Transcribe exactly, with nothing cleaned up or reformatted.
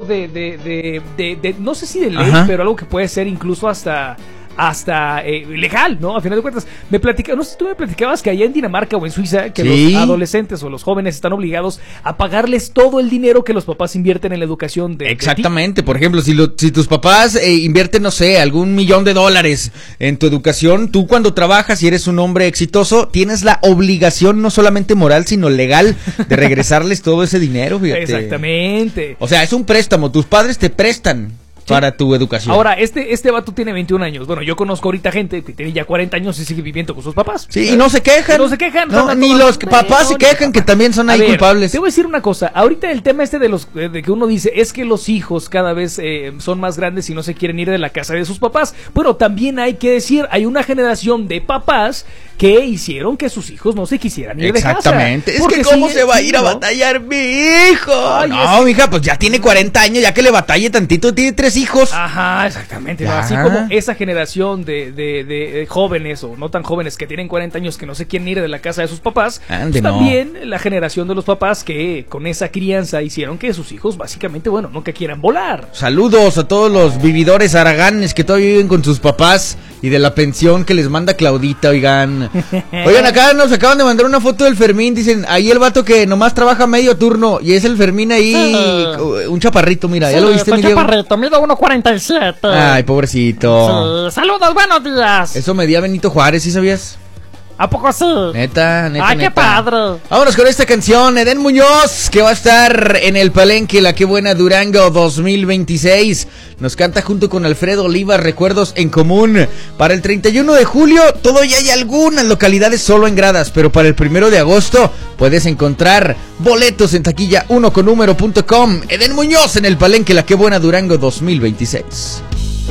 de, de, de, de, de no sé si de ley, Ajá. pero algo que puede ser incluso hasta... hasta eh, legal, ¿no? A final de cuentas, me platica, no sé si tú me platicabas que allá en Dinamarca o en Suiza, que sí. los adolescentes o los jóvenes están obligados a pagarles todo el dinero que los papás invierten en la educación de Exactamente, de por ejemplo, si, lo, si tus papás eh, invierten, no sé, algún millón de dólares en tu educación, tú cuando trabajas y eres un hombre exitoso, tienes la obligación no solamente moral, sino legal de regresarles todo ese dinero, fíjate. Exactamente. O sea, es un préstamo, tus padres te prestan para tu educación. Ahora, este, este vato tiene veintiún años. Bueno, yo conozco ahorita gente que tiene ya cuarenta años y sigue viviendo con sus papás. Sí, y no se quejan. No se quejan. No, ni los papás se quejan, que también son ahí culpables. Te voy a decir una cosa. Ahorita el tema este de los de que uno dice es que los hijos cada vez eh, son más grandes y no se quieren ir de la casa de sus papás. Bueno, también hay que decir, hay una generación de papás que hicieron que sus hijos no se quisieran ir de casa. Exactamente. Es que cómo se va a ir a batallar mi hijo. Ay, no, es... mija, pues ya tiene cuarenta años, ya que le batalle tantito, tiene tres hijos. Ajá, exactamente. ¿No? Así como esa generación de, de, de, de jóvenes o no tan jóvenes que tienen cuarenta años que no se quieren ir de la casa de sus papás, Ande, pues no. También la generación de los papás que con esa crianza hicieron que sus hijos básicamente, bueno, nunca quieran volar. Saludos a todos los vividores haraganes que todavía viven con sus papás y de la pensión que les manda Claudita, oigan. Oigan, acá nos acaban de mandar una foto del Fermín, dicen, ahí el vato que nomás trabaja medio turno y es el Fermín ahí, sí. Un chaparrito, mira, sí, ¿ya lo viste, mi Diego? chaparrito, mido uno cuarenta y siete. Ay, pobrecito. Sí, saludos, buenos días. Eso medía Benito Juárez, ¿sí sabías? ¿A poco sí? Neta, neta, ¡Ay, neta. qué padre! Vámonos con esta canción, Edén Muñoz, que va a estar en el Palenque, La Qué Buena Durango dos mil veintiséis. Nos canta junto con Alfredo Oliva, Recuerdos en Común. Para el treinta y uno de julio, todavía hay algunas localidades solo en gradas, pero para el primero de agosto puedes encontrar boletos en taquilla uno con número punto com. Edén Muñoz en el Palenque, La Qué Buena Durango dos mil veintiséis.